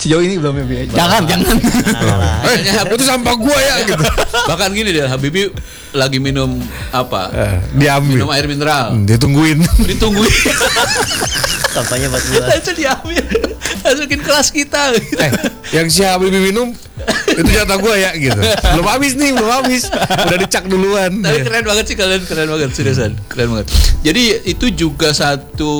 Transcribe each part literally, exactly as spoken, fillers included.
Sejauh ini belum ya. Jangan, jangan. Eh, itu sampah gua ya gitu. Bahkan gini deh, Habibie lagi minum apa? Eh, diambil. Minum air mineral. Hmm, ditungguin. Ditungguin. Sampahnya buat gua. Itu diambil. Masukin kelas kita. Eh, yang si Habibie minum itu jatah gua ya gitu. Belum habis nih, belum habis. Udah dicak duluan. Tapi keren banget sih kalian, keren banget seriusan, keren banget. Jadi itu juga satu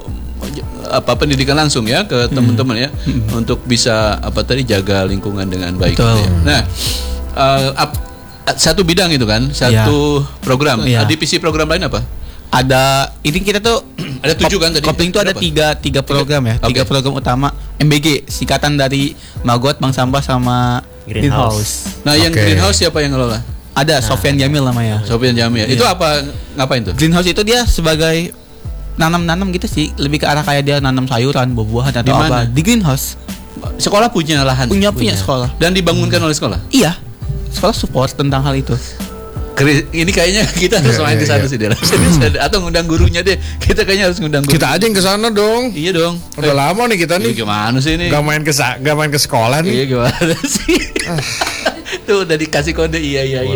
apa pendidikan langsung ya ke teman-teman ya hmm. untuk bisa apa tadi jaga lingkungan dengan baik. Gitu ya. Nah, uh, ap, satu bidang itu kan, satu ya. program. Ya. Divisi program lain apa? Ada ini kita tuh ada tujuh kan tadi. Kopling itu ada tiga tiga program ya, tiga okay. program utama. M B G singkatan dari Magot, Bank Sampah sama Greenhouse. Nah, yang okay. Greenhouse siapa yang ngelola? Ada nah. Sofyan Jamil namanya. Sofyan Jamil. Iya. Itu apa ngapain tuh? Greenhouse itu dia sebagai nanam-nanam gitu sih, lebih ke arah kayak dia nanam sayuran, buah-buahan atau apa. Di greenhouse. Sekolah punya lahan. Punya punya sekolah. Dan dibangunkan hmm. oleh sekolah. Iya. Sekolah support tentang hal itu. Ini kayaknya kita harus main ke sana sih deh. Atau ngundang gurunya deh. Kita kayaknya harus ngundang guru. Kita aja yang ke sana dong. Iya dong. Udah eh. lama nih kita nih. Iya, gimana sih ini? Gak main ke gak main ke sekolah nih. Iya gimana sih? Tuh udah dikasih kode iya iya wow. iya.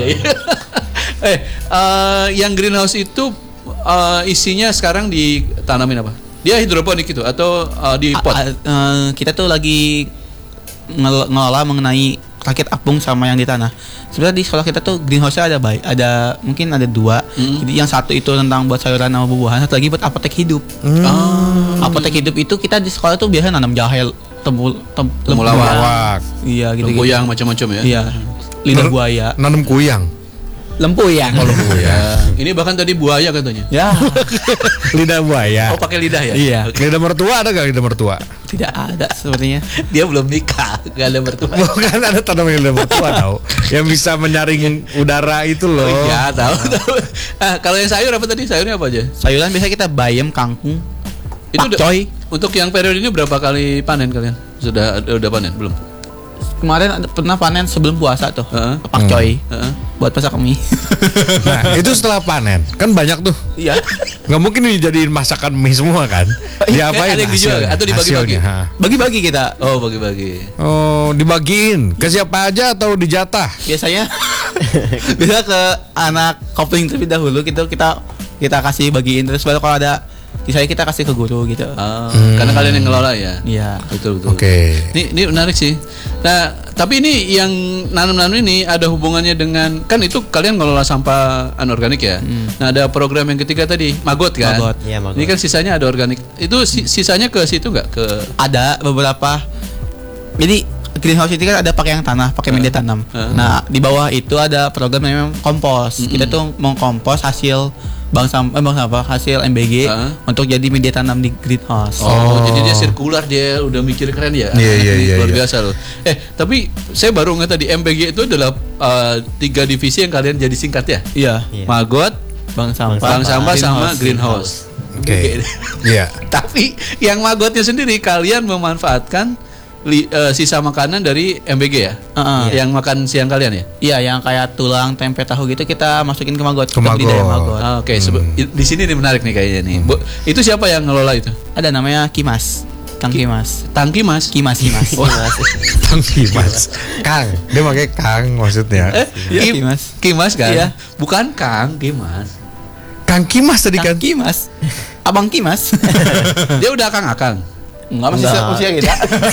eh uh, yang greenhouse itu uh, isinya sekarang ditanamin apa? Dia hidroponik gitu atau uh, di pot? A, a, uh, kita tuh lagi ngel- ngelola mengenai rakit apung sama yang di tanah. Sebenarnya di sekolah kita tuh greenhouse-nya ada baik, ada mungkin ada dua. Mm. Jadi yang satu itu tentang buat sayuran sama buah-buahan, satu lagi buat apotek hidup. Mm. Oh. Apotek hidup itu kita di sekolah tuh biasanya nanam jahe, tembul, tem, temulawak. Iya gitu. Lempuyang macam-macam ya. Iya. Lidah buaya. Nanam kuyang. Lempuyang. Oh, lempuyang. Ini bahkan tadi buaya katanya. Ya. Lidah buaya. Oh, pakai lidah ya? Iya. Okay. Lidah mertua ada gak lidah mertua? Tidak ada sepertinya. Dia belum nikah, gak ada mertua. Bukan ada tanaman lidah mertua tahu. Yang bisa menyaring udara itu loh. Oh, iya, tahu, tahu. Ah, kalau yang sayur apa tadi? Sayurnya apa aja? Sayuran biasa kita bayam, kangkung, itu pakcoy. Untuk yang periode ini berapa kali panen kalian? Sudah udah panen belum? Kemarin ada, pernah panen sebelum puasa tuh, uh-huh. pakcoy, uh-huh. buat masak mie. Nah itu setelah panen, kan banyak tuh. Iya. Nggak mungkin dijadiin masakan mie semua kan? Diapain? Ada yang dijual atau dibagi-bagi? Bagi-bagi kita. Oh bagi-bagi. Oh dibagiin ke siapa aja atau dijatah? Biasanya, bisa ke anak kopling terlebih dahulu. Gitu kita kita kasih bagiin terus baru kalau ada misalnya kita kasih ke guru gitu. Oh, hmm. Karena kalian yang ngelola ya. Iya. Betul betul. Oke. Okay. Ini ini menarik sih. Nah, tapi ini yang nanam-nanam ini ada hubungannya dengan kan itu kalian ngelola sampah anorganik ya. Hmm. Nah, ada program yang ketiga tadi, Magot kan. Magot. Ya, Magot. Ini kan sisanya ada organik. Itu sisanya ke situ nggak ke? Ada beberapa. Jadi greenhouse itu kan ada pakai yang tanah, pakai media tanam. Uh. Nah, di bawah itu ada program namanya kompos. Mm-hmm. Kita tuh mengkompos hasil bang sampah, bang sampah hasil M B G uh. untuk jadi media tanam di greenhouse. Oh, oh, jadi dia sirkular, dia udah mikir keren ya. Iya iya iya. Luar biasa loh. Eh, tapi saya baru ngerti tadi M B G itu adalah uh, tiga divisi yang kalian jadi singkat ya? Iya. Magot, bang sampah, bang sampah sama greenhouse. greenhouse. Oke. Okay. Iya. Tapi yang magotnya sendiri kalian memanfaatkan Li, uh, sisa makanan dari M B G ya, uh-uh. yang makan siang kalian ya? Iya, yang kayak tulang, tempe, tahu gitu kita masukin ke Magot. Ke Magot. Ah, Oke, okay. hmm. Di sini nih menarik nih kayaknya nih. Hmm. Bu, itu siapa yang ngelola itu? Ada namanya Kimas, Kang Ki- Kimas. Tangki Mas. Kimas, Kimas. Oh. Tangki Mas. Kang, dia pakai Kang maksudnya. Eh, iya, Kimas. Kimas kan? Iya. Bukan Kang Kimas. Kang Kimas tadi kan? Kang Kimas. Abang Kimas. Dia udah akang-akang. Enggak masih usia kita.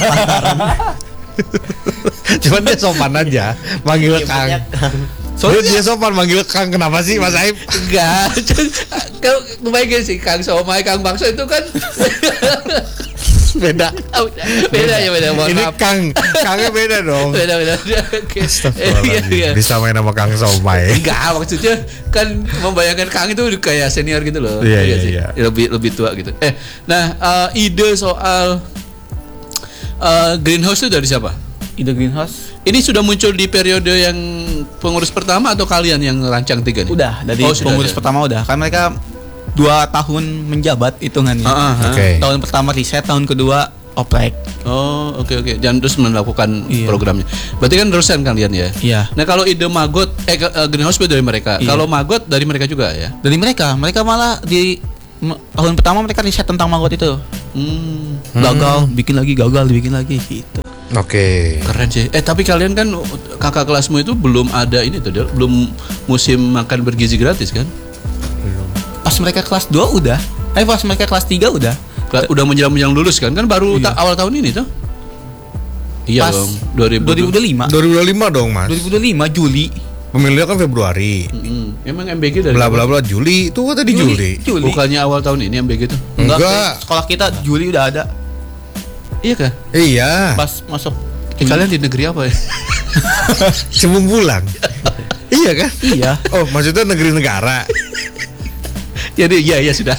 Cuman dia sopan aja, manggil Kang. Soalnya dia sopan manggil Kang, kenapa sih Mas Aib? Enggak. Kalau kebayang sih Kang Somai, Kang Bakso itu kan beda. Beda ya beda. Ini maaf. Kang, Kangnya beda dong. Beda beda. Astagfirullahaladzim. Disamain sama Kang Somai. Enggak, maksudnya kan membayangkan Kang itu kayak senior gitu loh. Iya iya iya. Lebih lebih tua gitu. Eh, nah uh, ide soal uh, greenhouse itu dari siapa? Ide greenhouse ini sudah muncul di periode yang pengurus pertama atau kalian yang rancang tiga nih? Udah, dari oh, pengurus sudah, pertama udah. Kan mereka dua tahun menjabat hitungannya. Uh-huh. Okay. Tahun pertama riset, tahun kedua oprek. Oh, oke okay, oke. Okay. Dan terus melakukan iya. programnya. Berarti kan terusan kalian ya? Iya. Nah, kalau ide Magot eh greenhouse dari mereka. Iya. Kalau Magot dari mereka juga ya? Dari mereka. Mereka malah di m- tahun pertama mereka riset tentang Magot itu. Hmm. Gagal, bikin lagi, gagal, bikin lagi gitu. Oke. Keren sih. Eh tapi kalian kan kakak kelasmu itu belum ada ini tuh, Del. Belum musim makan bergizi gratis kan? Pas mereka kelas dua udah. Eh pas mereka kelas tiga udah. Kela- Udah menjelang-menjelang lulus kan? Kan baru Iya. ta- awal tahun ini tuh. Iya Pas dong. dua ribu dua ribu dua puluh lima. dua ribu dua puluh lima dong mas. dua ribu dua puluh lima Juli. Pemilihan kan Februari. Mm, Emang M B G dari Bla bla bla Juli itu kan tadi Juli. Juli. Bukannya awal tahun ini M B G tuh? Enggak. Enggak. Sekolah kita Juli udah ada. Iya kan? Iya. Pas masuk. Eh, kalian di negeri apa ya? Sebelum pulang. Iya kan? Iya. Oh maksudnya negeri negara. Jadi iya iya sudah.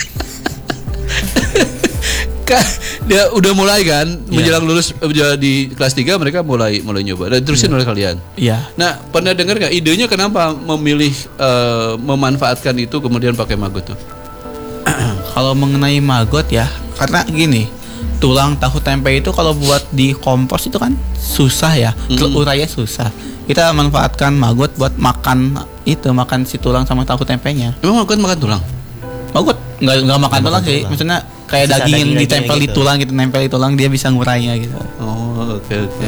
Kan dia udah mulai kan menjelang lulus eh, di kelas tiga mereka mulai mulai nyoba dan terusin oleh kalian. Iya. Nah, pernah dengar nggak idenya kenapa memilih eh, memanfaatkan itu kemudian pakai maggot tuh? Kalau mengenai maggot ya, karena gini, tulang tahu tempe itu kalau buat di kompos itu kan susah ya, urainya susah. Kita manfaatkan maggot buat makan itu, makan si tulang sama tahu tempenya. Emang maggot makan tulang? Maggot nggak nggak makan tulang sih, maksudnya kayak Sisa daging yang daging-dagingnya ditempel di gitu. tulang gitu, nempel di tulang dia bisa ngurainya gitu. Oh, oke oke.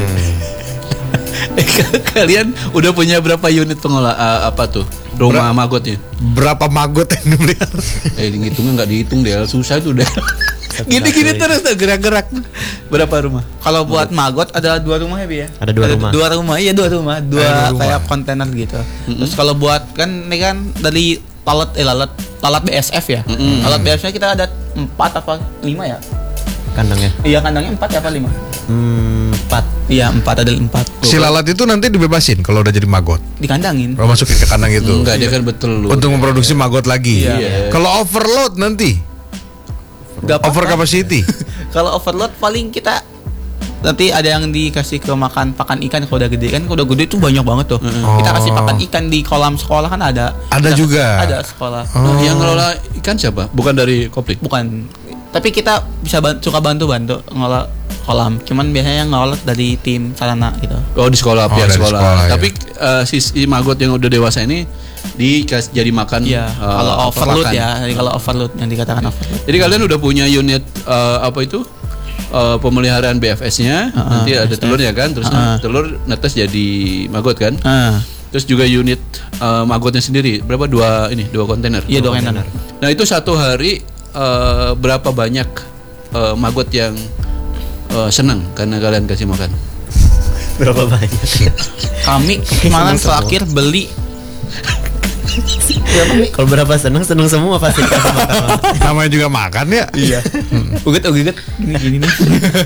Eh, kalian udah punya berapa unit pengolah eh, apa tuh rumah maggotnya? Berapa maggot yang dipelihara? Eh, ngitungnya nggak dihitung deh, susah itu deh. Gini-gini terus tuh gerak-gerak. Berapa rumah? Kalau buat maggot ada dua rumah ya, Bi ya? Ada dua rumah. Dua rumah, iya dua rumah, dua, Ada dua rumah. kayak kontainer gitu. Terus kalau buat kan ini kan dari lalat eh lalat lalat B S F ya. Lalat B S F kita ada empat apa lima ya? Kandangnya. Iya kandangnya empat ya apa lima? Hmm, empat. Iya empat ada empat. Si lalat itu nanti dibebasin kalau udah jadi maggot. Dikandangin. Kalau masukin ke kandang itu. Enggak, dia kan betul lu. Untuk memproduksi maggot lagi. Iya. Kalau overload nanti, Gak apa-apa. over capacity. Kalau overload paling kita nanti ada yang dikasih ke makan pakan ikan kalau udah gede kan kalau udah gede tuh banyak banget tuh. Kita kasih pakan ikan di kolam sekolah kan ada. Ada Kita- juga? Ada sekolah. Nah, yang ngelola ikan siapa? Bukan dari Koplik. Bukan. Tapi kita bisa ban- suka bantu-bantu ngelola kolam. Cuman biasanya yang ngelola dari tim sarana gitu. Oh, di sekolah, Oh, pihak dari sekolah. sekolah, ya. Tapi eh, si, si maggot yang udah dewasa ini dikasih jadi makan. Iya. eh, Kalau apa, overload pakan. ya, jadi kalau overload yang dikatakan overload. Jadi kalian udah punya unit eh, apa itu? Eh, pemeliharaan B F S-nya. Nanti ada telurnya kan, terus Uh-uh. telur netes jadi maggot kan. Ah, Terus juga unit eh, maggotnya sendiri berapa dua ini dua kontainer. iya dua kontainer. Nah itu satu hari eh, berapa banyak eh, maggot yang eh, senang karena kalian kasih makan? Berapa banyak? Kami kemarin terakhir beli Kalau berapa seneng seneng semua pasti dikasih makan. Namanya juga makan ya. iya. Uget uget gini gini nih.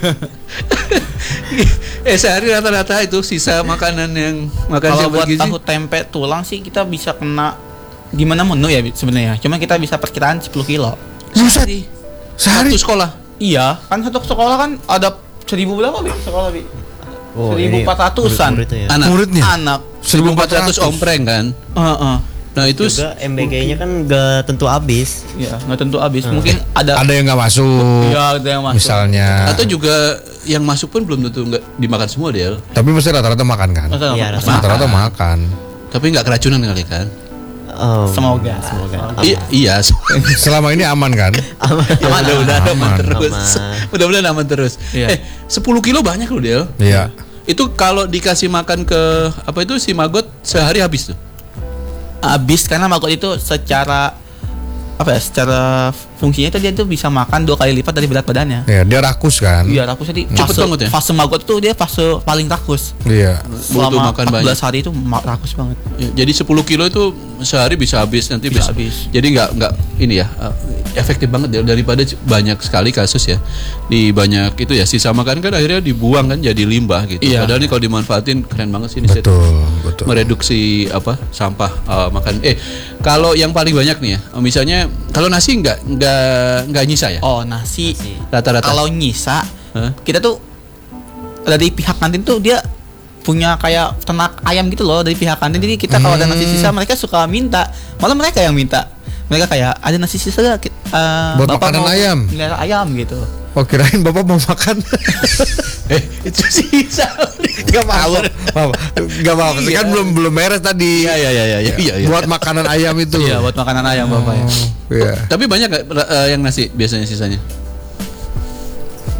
eh sehari rata-rata itu sisa makanan yang makan Kalau siang buat bergizi? tahu tempe tulang sih kita bisa kena gimana menu ya Bi, sebenarnya. Cuma kita bisa perkiraan sepuluh kilo. Sehari. Sehari. Satu sekolah. Iya, kan satu sekolah kan ada seribu berapa Bi? Sekolah Bi? Oh, seribu empat ratusan murid-muridnya ya. Anak. Muridnya anak. seribu empat ratus ompreng kan. Heeh. Nah itu s- Juga M B G-nya kan gak tentu habis. Iya, nggak tentu habis. Mungkin ada ada yang nggak masuk. Iya, ada yang masuk. Misalnya. atau juga yang masuk pun belum tentu nggak dimakan semua Del. Tapi mesti rata-rata makan kan. Masa Iya, nggak rata- makan? Rata-rata makan. Tapi nggak keracunan kali kan? Oh, Semoga. Semoga. I- iya. Selama ini aman kan? Aman. Ya, mudah-mudahan aman, Aman. terus. Aman. Mudah-mudahan aman terus. Iya. Eh, sepuluh kilo banyak loh Del. Iya. Itu kalau dikasih makan ke apa itu si maggot sehari habis tuh. Habis karena maggot itu secara apa ya? Secara fungsinya itu dia tuh bisa makan dua kali lipat dari berat badannya. Ya, dia rakus kan? Iya, rakus jadi Cepet fase, banget ya? fase maggot tuh dia fase paling rakus. Iya. Selama makan empat belas banyak. hari itu ma- rakus banget. Ya, jadi sepuluh kilo itu sehari bisa habis nanti Bisa bes- habis. Jadi nggak nggak ini ya eh, efektif banget Del. Daripada c- banyak sekali kasus ya di banyak itu ya sisa makan kan akhirnya dibuang kan jadi limbah gitu. Iya. Padahal ini kalau dimanfaatin keren banget sih ini set. Betul, betul. Mereduksi apa sampah eh, makan. Eh kalau yang paling banyak nih ya, misalnya kalau nasi nggak nggak nggak nyisa ya Oh, nasi. Nasi. rata-rata. Kalau nyisa, Hah? kita tuh dari pihak kantin tuh dia punya kayak ternak ayam gitu loh dari pihak kantin. Jadi kita kalau ada nasi sisa mereka suka minta. Malah mereka yang minta. Mereka kayak ada nasi sisa gak? Ki- eh, Buat Bapak makanan mau ayam? melihara ayam gitu. Oh kirain bapak mau makan. eh itu sisa. Gak mau. Gak mau. Kan belum belum beres tadi. Iya iya iya iya iya. iya. Buat makanan ayam itu. Iya, buat makanan ayam bapak ya. Iya. Tapi banyak nggak eh, yang nasi biasanya sisanya?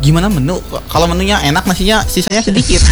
gimana menu? Kalau menunya enak nasinya sisanya sedikit.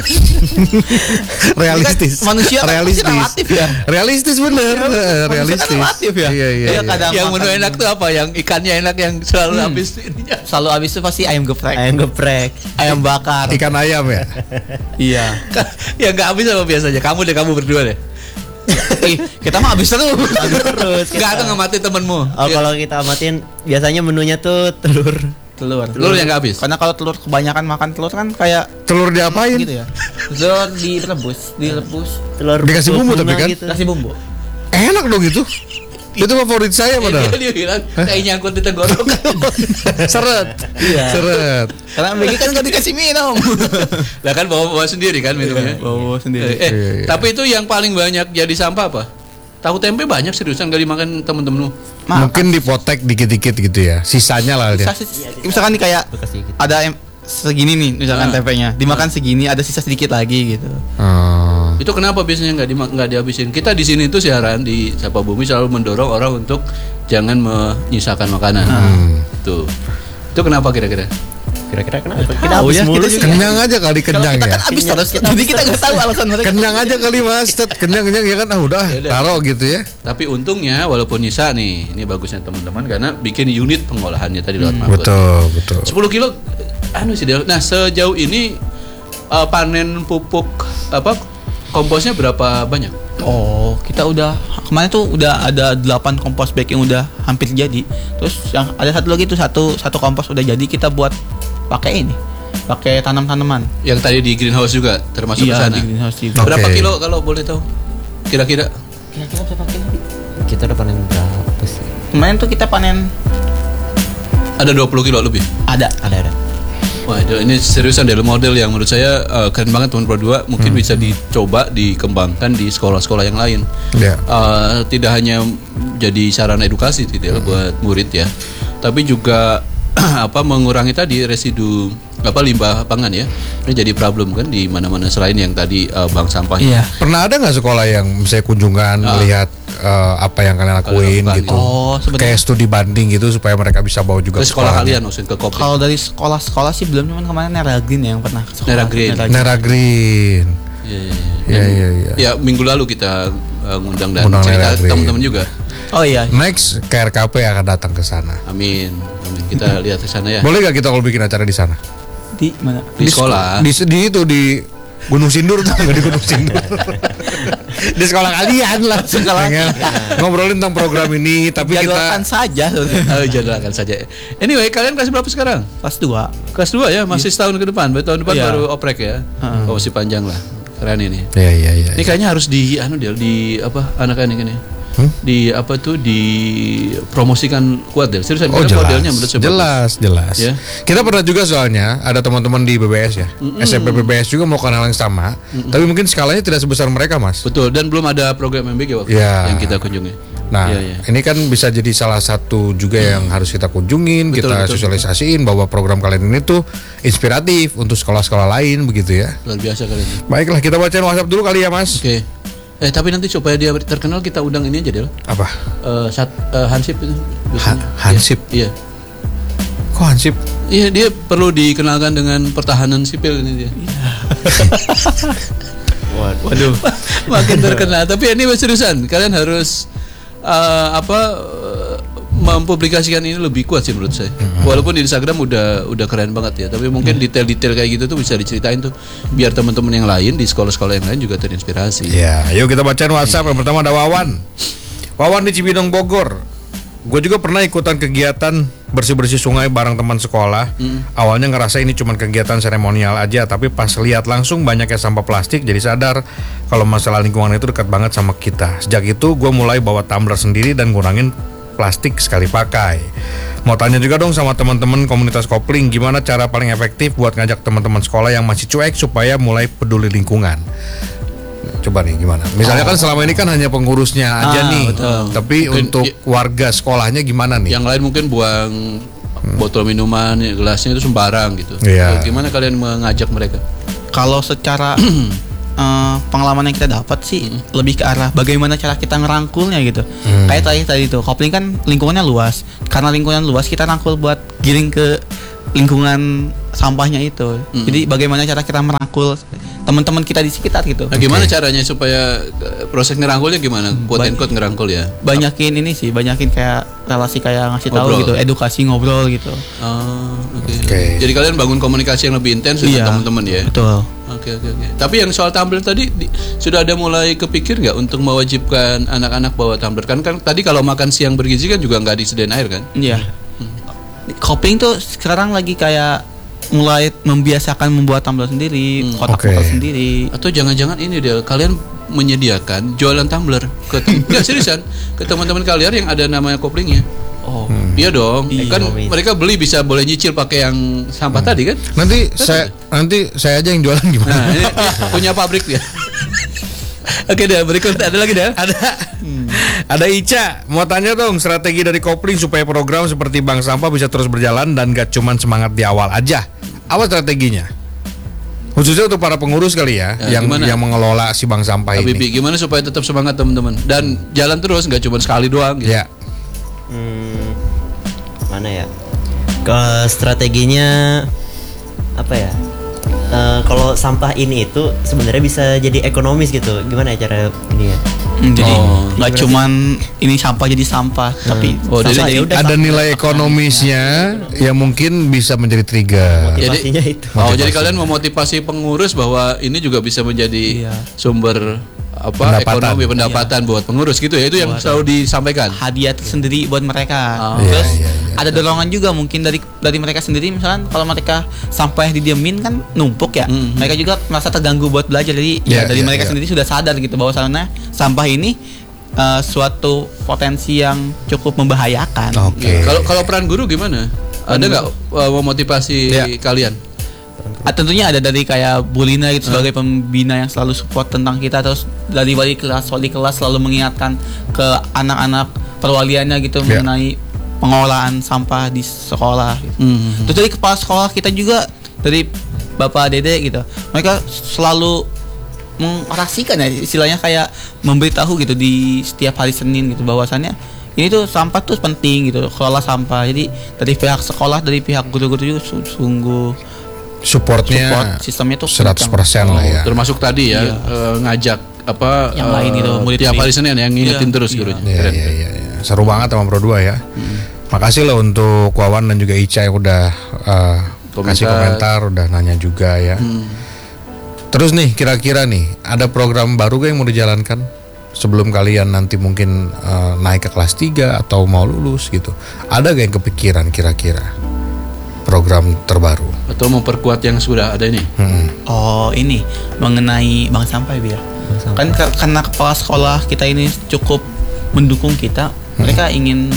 Realistis. Manusia kan realistis. pasti relatif ya. Realistis bener. Eh, Manusia kan realistis. relatif ya. Iya iya. Iya, iya. kadang Yang menu makan- enak tuh apa? Yang ikannya enak yang selalu Hmm. habis ininya. Selalu habis itu pasti ayam geprek, Ayam geprek. ayam bakar. Ikan ayam ya. Iya. Yang nggak habis apa biasanya? Kamu deh, kamu berdua deh. Ih, kita mah habis terus. Terus Nggak kita- ada ngamatin temenmu. Oh, Ya, kalau kita amatin biasanya menunya tuh telur. Telur. telur yang nggak habis. Karena kalau telur kebanyakan makan telur kan kayak Telur diapain? gitu ya. Telur direbus, direbus, Telur Dikasih bumbu tapi bunga kan? gitu. kasih bumbu. Enak dong itu. Itu favorit saya Dia, padahal. dia bilang kayak nyangkut di tenggorokan. Seret. Iya. Seret. Karena Maggie kan nggak dikasih minum. Lah kan bawa bawa sendiri kan minumnya. Bawa sendiri. Eh, Iya, iya. tapi itu yang paling banyak jadi sampah apa? Tahu tempe banyak seriusan gak dimakan temen-temenmu. Mungkin dipotek dikit-dikit gitu ya. Sisanya lah dia. Bisa- misalkan nih kayak Bekas sedikit. ada em- segini nih misalkan Ah. tempenya dimakan segini ada sisa sedikit lagi gitu. Oh. Itu kenapa biasanya nggak dima- nggak dihabisin? Kita di sini tuh siaran di Sapa Bumi selalu mendorong orang untuk jangan menyisakan makanan. Tuh. Itu kenapa kira-kira? Kira-kira kenapa? Kita Tahu habis ya, mulu kita sih. juga. Kenyang aja kali kenyang Kita ya. kan habis Kenyang, terus kita jadi habis kita nggak tahu alasan mereka. Kenyang aja kali Mas. Tet. Kenyang-kenyang ya kan ah udah Ya udah. taruh gitu ya. Tapi untungnya walaupun nyisa nih, ini bagusnya teman-teman karena bikin unit pengolahannya tadi lewat Mabes. Betul, betul. sepuluh kilo anu sih Del. Nah, sejauh ini eh, panen pupuk apa komposnya berapa banyak? Oh, kita udah kemarin tuh udah ada delapan kompos bag yang udah hampir jadi. Terus yang ada satu lagi tuh satu satu kompos udah jadi kita buat pakai ini. Pakai tanam-tanaman. Yang tadi di greenhouse juga termasuk ke Iya, sana. di greenhouse juga. Berapa Oke. kilo kalau boleh tahu? Kira-kira Kira-kira berapa kilo? Kita udah panen berapa sih? Kemarin tuh kita panen ada dua puluh kilo lebih. ada. Ada ada. Wah, itu- ini seriusan dari model yang menurut saya eh, keren banget teman berdua. Mungkin bisa dicoba dikembangkan di sekolah-sekolah yang lain. Ya. Eh, tidak hanya jadi sarana edukasi tidak buat murid ya, tapi juga apa mengurangi tadi residu apa limbah pangan ya. Ini jadi problem kan di mana-mana selain yang tadi eh, bank sampah. Iya. Pernah ada nggak sekolah yang misalnya kunjungan melihat eh, apa yang kalian lakuin lakukan gitu? gitu. Oh, sebenarnya- Kayak studi banding gitu supaya mereka bisa bawa juga Ke sekolah sekolahnya. kalian maksudnya ke Kopling. Kalau dari sekolah-sekolah sih belum, cuman kemarin Nera Green yang pernah ke sekolah. Nera Green. Nera Green. Iya, iya, iya. Iya iya iya. Ya minggu lalu kita eh, ngundang dan Undang cerita Nera Green. teman-teman juga. Oh iya. Next K R K P akan datang ke sana. Amin, amin. Kita lihat ke sana ya. Boleh gak kita kalau bikin acara di sana? Di mana? Di sekolah. Di, di itu di Gunung Sindur tuh nggak di Gunung Sindur. Di sekolah kalian lah. Sekolah. Ya, ngobrolin tentang program ini tapi Jadwalkan kita saja sebenarnya. Oh, jadwalkan saja. Anyway, kalian kelas berapa sekarang? Kelas dua. Kelas dua ya, masih setahun ke depan. Berarti tahun depan Iya. baru oprek ya. Heeh. Oh, masih panjang lah. Keren ini. ya ya ya. Ini kayaknya harus di anu Del, di apa anak-anak ini. Hmm? Di apa tuh dipromosikan kuat Del. Seriusan Oh karena jelas, modelnya menurut saya bagus. jelas, jelas. Ya. Kita pernah juga soalnya ada teman-teman di B B S ya, S M P B B S juga melakukan hal yang sama, tapi mungkin skalanya tidak sebesar mereka mas. Betul, dan belum ada program M B G waktu Ya. yang kita kunjungi. Nah, Iya, iya. ini kan bisa jadi salah satu juga yang harus kita kunjungin, Betul, kita betul, sosialisasiin bahwa program kalian ini tuh inspiratif untuk sekolah-sekolah lain begitu ya. Luar biasa kalian. Baiklah, kita bacain WhatsApp dulu kali ya mas. Oke. Eh tapi nanti supaya dia terkenal kita undang ini aja Del. Apa? Eh, sat, eh, Hansip itu. Han- biasanya. Hansip? Iya. Kok Hansip? Iya, dia perlu dikenalkan dengan pertahanan sipil ini dia. Waduh. Makin terkenal. Tapi ini seriusan, kalian harus eh, apa eh, mempublikasikan ini lebih kuat sih menurut saya. Walaupun di Instagram udah udah keren banget ya, tapi mungkin detail-detail kayak gitu tuh bisa diceritain tuh biar teman-teman yang lain di sekolah-sekolah yang lain juga terinspirasi. Ya, yuk kita bacain WhatsApp. Yang pertama ada Wawan. Wawan di Cibinong Bogor. Gue juga pernah ikutan kegiatan bersih-bersih sungai bareng teman sekolah. Awalnya ngerasa ini cuma kegiatan seremonial aja, tapi pas lihat langsung banyaknya sampah plastik, jadi sadar kalau masalah lingkungan itu dekat banget sama kita. Sejak itu gue mulai bawa tumbler sendiri dan ngurangin plastik sekali pakai. Mau tanya juga dong sama teman-teman komunitas Kopling, gimana cara paling efektif buat ngajak teman-teman sekolah yang masih cuek supaya mulai peduli lingkungan. Coba nih gimana? Misalnya kan selama ini kan hanya pengurusnya aja Ah, nih, betul. tapi Mungkin untuk i- warga sekolahnya gimana nih? Yang lain mungkin buang botol minuman, gelasnya itu sembarang gitu. Iya. Gimana kalian mengajak mereka? Kalau secara eh, pengalaman yang kita dapat sih lebih ke arah bagaimana cara kita ngerangkulnya gitu. Kayak tadi tadi tuh, Kopling kan lingkungannya luas. Karena lingkungan luas kita rangkul buat giring ke lingkungan sampahnya itu. Hmm. Jadi bagaimana cara kita merangkul teman-teman kita di sekitar gitu. Nah, gimana caranya supaya eh, proses ngerangkulnya gimana? Quote and quote ngerangkul ya. Banyakin ini sih, banyakin kayak relasi kayak ngasih tahu Ngobrol. gitu, edukasi ngobrol gitu. Oh, oke. Oke. Jadi kalian bangun komunikasi yang lebih intens dengan Iya. teman-teman ya. Betul. Oke oke oke. Tapi yang soal tumbler tadi di- sudah ada mulai kepikir nggak untuk mewajibkan anak-anak bawa tumbler? Kan kan tadi kalau makan siang bergizi kan juga nggak disediain air kan? Iya. Kopling tuh sekarang lagi kayak mulai membiasakan membuat tumbler sendiri, Hmm. kotak Oke. botol sendiri. Atau jangan-jangan ini dia kalian menyediakan jualan tumbler ke tem- nggak seriusan ke teman-teman kalian yang ada namanya koplingnya. Oh. Iya dong. Iya. Kan mereka beli bisa boleh nyicil pakai yang sampah tadi kan? Nanti saya nanti saya aja yang jualan gimana? Nah, ini dia punya pabrik dia. Oke deh, berikut ada lagi dah. Ada ada Ica mau tanya dong strategi dari Kopling supaya program seperti Bank Sampah bisa terus berjalan dan gak cuman semangat di awal aja. Apa strateginya? Khususnya untuk para pengurus kali ya, Ya, yang gimana? yang mengelola si Bank Sampah ini. Habibie, gimana supaya tetap semangat teman-teman dan jalan terus nggak cuma sekali doang gitu. Ya. Hmm, mana ya? Ke strateginya apa ya? Eh, kalau sampah ini itu sebenarnya bisa jadi ekonomis gitu. Gimana ya cara ini ya? Hmm, jadi Oh. nggak cuman ini sampah jadi sampah, tapi Oh, sampah jadi ya udah Ada sampah. nilai ekonomisnya yang mungkin bisa menjadi trigger. Jadi- Motivasinya itu. Oh, jadi kalian memotivasi pengurus bahwa ini juga bisa menjadi Iya. sumber apa Pendapatan. ekonomi pendapatan buat pengurus gitu ya. Itu yang selalu disampaikan. hadiah sendiri buat mereka. Oh. Terus Iya, iya, iya. ada dorongan juga mungkin dari dari mereka sendiri, misalkan kalau mereka sampah didiemin kan numpuk ya. Mhm. Mereka juga merasa terganggu buat belajar. Jadi Iya, ya dari iya, mereka iya. sendiri sudah sadar gitu bahwa sana sampah ini eh, suatu potensi yang cukup membahayakan. Oke. Kalau kalau peran guru gimana? Ada nggak uh, memotivasi Iya. kalian? Ah, tentunya ada dari kayak Bulina gitu sebagai pembina yang selalu support tentang kita, terus dari wali kelas wali kelas selalu mengingatkan ke anak-anak perwaliannya gitu Ya. mengenai pengolahan sampah di sekolah gitu. Hmm. Terus dari kepala sekolah kita juga, dari Bapak Dede gitu, mereka selalu mengarasikan ya, istilahnya kayak memberitahu gitu di setiap hari Senin gitu bahwasannya ini tuh sampah tuh penting gitu, kelola sampah. Jadi dari pihak sekolah, dari pihak guru-guru juga su- sungguh Supportnya support sistemnya tuh seratus kencang. persen lah ya. Termasuk tadi ya Iya. eh, ngajak apa Yang eh, lain gitu, murid tiap murid. hari Senin yang ngingetin Iya, terus iya. gurunya. Iya, Keren. iya, iya, iya. Seru banget sama Pro dua ya. Makasih loh untuk Wawan dan juga Ica yang udah uh, kasih Komentar. komentar, udah nanya juga ya. Terus nih kira-kira nih ada program baru gak yang mau dijalankan sebelum kalian nanti mungkin uh, naik ke kelas tiga atau mau lulus gitu. Ada gak yang kepikiran kira-kira program terbaru? Atau memperkuat yang sudah ada ini. Hmm. Oh ini mengenai bank sampah ya, sampah. kan ka- karena kepala sekolah kita ini cukup mendukung kita, mereka ingin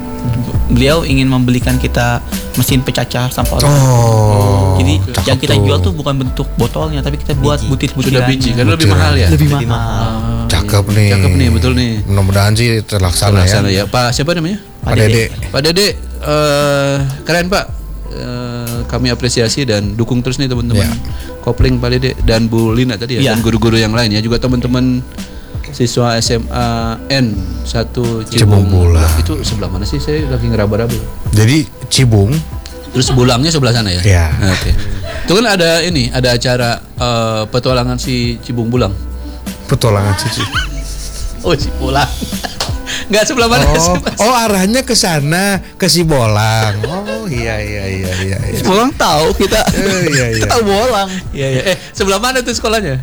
beliau ingin membelikan kita mesin pecacah sampah organik. Oh. Jadi cakep yang kita tuh. jual tuh bukan bentuk botolnya, tapi kita buat Biji. butir-butiran. Sudah biji kan lebih Butiran. mahal ya. Lebih Lebih mahal. Cakep nih. Cakep nih, betul nih. Mudah-mudahan sih terlaksana, Terlaksana ya. ya. Pak siapa namanya? Pak Dede. Pak Dede, eh, keren Pak. Eh, kami apresiasi dan dukung terus nih teman-teman. Ya. Kopling Pak Dede dan Bu Lina tadi ya, Ya. dan guru-guru yang lain ya, juga teman-teman siswa S M A N satu Cibung. Cibung Bula. Itu sebelah mana sih? Saya lagi ngeraba-raba. Jadi Cibung. Terus bulangnya sebelah sana ya? Ya. Nah, oke. Itu kan ada ini, ada acara eh, petualangan si Cibung Bulang. Petualangan Cici. Oh, Cipulang. Enggak sebelah mana? Oh, oh arahnya ke sana, ke Sibolang. Oh iya iya iya iya. iya. Bolang tahu kita. Eh, iya, iya. Kita bolang. Iya, iya. Eh, sebelah mana tuh sekolahnya?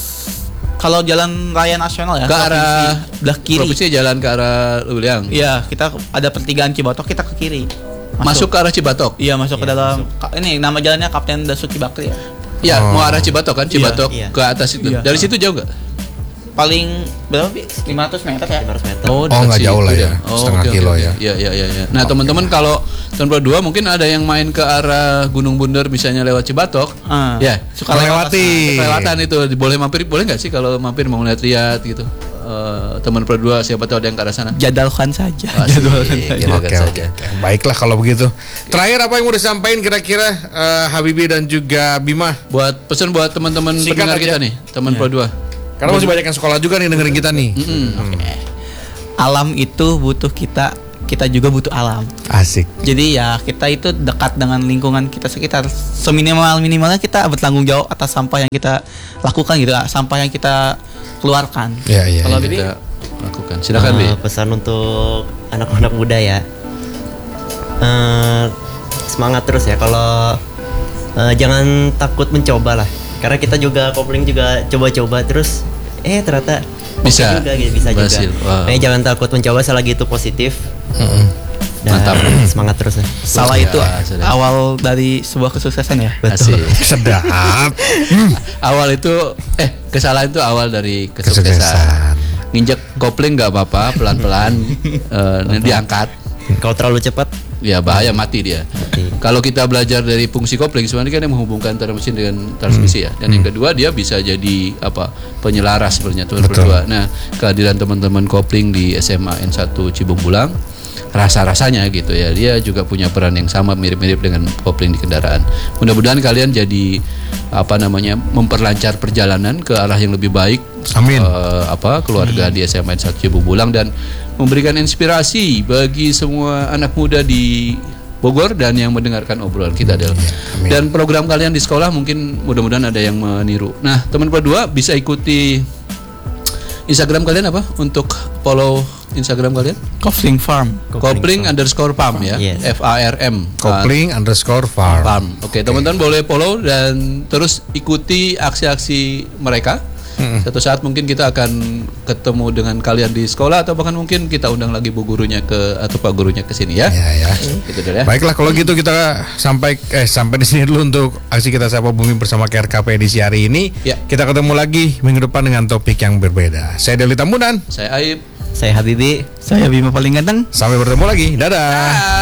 Kalau jalan raya nasional ya, Ke provinsi, arah belah kiri. Provinsi jalan ke arah Luliang. Iya, kita ada pertigaan Cibatok, kita ke kiri. Masuk ke arah Cibatok. Iya, masuk ke dalam. ka- Ini nama jalannya Kapten Dasuki Bakri ya. Iya, Oh. mau arah Cibatok kan? Cibatok Iya. ke atas itu. Iya. Dari situ jauh nggak? Paling berapa, Pi? lima ratus meter ya? lima ratus meter. Oh, dekat nggak situ jauh lah dia. ya, setengah oke, kilo oke. ya. Iya, iya, iya, iya. Nah, teman-teman kalau tahun dua mungkin ada yang main ke arah Gunung Bunder misalnya lewat Cibatok. Ah, Ya, suka lewat Melewati. kelewatan itu boleh mampir, boleh nggak sih kalau mampir mau lihat-lihat gitu? Eh, teman Pro dua siapa tahu ada yang ke arah sana. jadwalkan saja. Asik, Jadwalkan saja. jadwalkan Oke saja. oke. oke. Baiklah kalau begitu. Terakhir apa yang mau disampaikan kira-kira eh, Habibie dan juga Bima? Buat pesan buat teman-teman Singkat pendengar aja. kita nih, teman Pro dua. Karena masih banyak yang sekolah juga nih dengerin kita nih. Mm-mm. Alam itu butuh kita kita juga butuh alam. Asik. Jadi ya kita itu dekat dengan lingkungan kita sekitar. Seminimal minimalnya kita bertanggung jawab atas sampah yang kita lakukan gitu, sampah yang kita keluarkan. Iya, iya, Kalau iya. Bibi, Kita lakukan. Silakan Bi. Eh, pesan untuk anak-anak muda ya. Eh, semangat terus ya. Kalau eh, jangan takut mencoba lah. Karena kita juga kopling juga coba-coba terus. Eh ternyata Bisa. oke juga, gitu, bisa Berhasil. juga. Wow. Eh jangan takut mencoba selagi itu positif. Dan Mantap. semangat terus ya. salah Ya, itu sudah. awal dari sebuah kesuksesan ya. Asik. Sedap. Awal itu eh kesalahan itu awal dari kesuksesan. Kesuksesan. Nginjek kopling nggak apa-apa, pelan-pelan eh, nanti diangkat. Kalau terlalu cepat, Ya bahaya, mati dia. Kalau kita belajar dari fungsi kopling sebenarnya kan yang menghubungkan antara mesin dengan transmisi ya. Dan yang kedua dia bisa jadi apa penyelaras sebenarnya tuh Betul. berdua. Nah kehadiran teman-teman kopling di S M A N satu Cibung Bulang rasa-rasanya gitu ya, dia juga punya peran yang sama mirip-mirip dengan kopling di kendaraan. Mudah-mudahan kalian jadi apa namanya memperlancar perjalanan ke arah yang lebih baik. Amin. Eh, apa keluarga di S M A N satu Cibung Bulang dan memberikan inspirasi bagi semua anak muda di Bogor dan yang mendengarkan obrolan kita adalah. amin. Dan program kalian di sekolah mungkin mudah-mudahan ada yang meniru. Nah, teman berdua bisa ikuti Instagram kalian apa untuk follow Instagram kalian? Kopling Farm. Kopling underscore farm ya, Yes. F A R M. Kopling underscore farm. Farm. Oke, teman-teman boleh follow dan terus ikuti aksi-aksi mereka. Suatu saat mungkin kita akan ketemu dengan kalian di sekolah atau bahkan mungkin kita undang lagi bu gurunya ke atau pak gurunya ke sini ya. Ya, ya. Gitu dulu ya. Baiklah kalau gitu kita sampai eh sampai di sini dulu untuk aksi kita Sapa Bumi bersama K R K P edisi hari ini. Ya. Kita ketemu lagi minggu depan dengan topik yang berbeda. Saya Deli Tambunan. Saya Aib. saya Habibi. Saya Bima paling ganteng. Sampai bertemu lagi. Dadah.